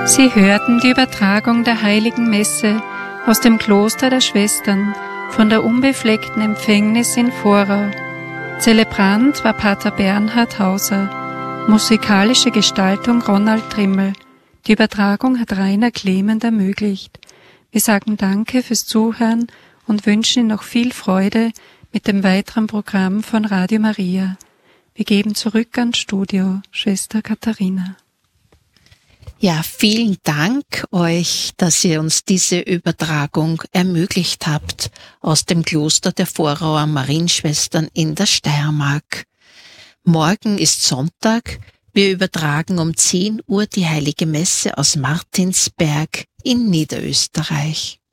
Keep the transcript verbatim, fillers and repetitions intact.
Sie hörten die Übertragung der Heiligen Messe aus dem Kloster der Schwestern von der unbefleckten Empfängnis in Vorau. Zelebrant war Pater Bernhard Hauser, musikalische Gestaltung Ronald Trimmel. Die Übertragung hat Rainer Clement ermöglicht. Wir sagen Danke fürs Zuhören und wünschen Ihnen noch viel Freude mit dem weiteren Programm von Radio Maria. Wir geben zurück ans Studio, Schwester Katharina. Ja, vielen Dank euch, dass ihr uns diese Übertragung ermöglicht habt aus dem Kloster der Vorauer Marienschwestern in der Steiermark. Morgen ist Sonntag. Wir übertragen um zehn Uhr die Heilige Messe aus Martinsberg in Niederösterreich.